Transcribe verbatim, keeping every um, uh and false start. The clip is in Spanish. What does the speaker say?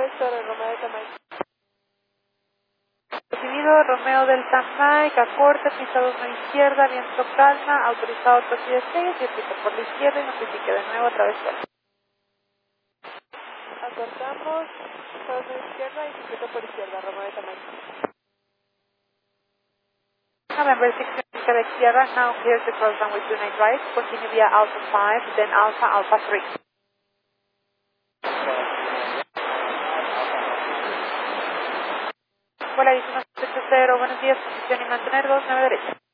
Torre Romeo Delta Mike. Recibido, Romeo Delta Mike, a corte, pista dos a izquierda, viento calma, autorizado Tokio seis, circuito por la izquierda y notifique de nuevo a través de Acortamos, dos a izquierda y circuito por izquierda, Romeo Delta Mike. November six, Quebec Sierra, now clear to cross runway two nine right, continue via Alpha five, then Alpha Alpha three. Hola, diecinueve ochenta, buenos días, posición y mantener dos nueve derecha.